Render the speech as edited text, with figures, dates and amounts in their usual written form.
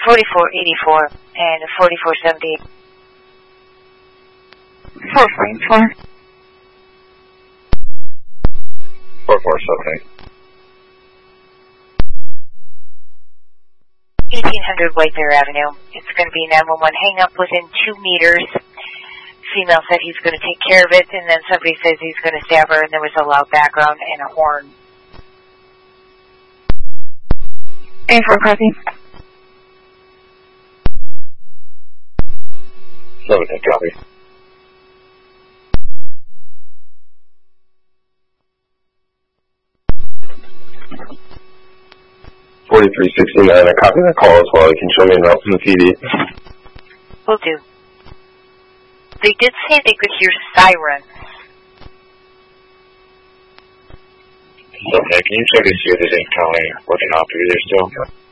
4484 and 4478. 444. 4478. 1800 White Bear Avenue. It's going to be 911. Hang up within 2 meters. Female said he's going to take care of it, and then somebody says he's going to stab her, and there was a loud background and a horn. A4 copy. 17 copy. $43.69. I copy that call as well. You can show me an route from the TV. Will do. They did say they could hear sirens. Okay, can you check to see if there's any county working off either still?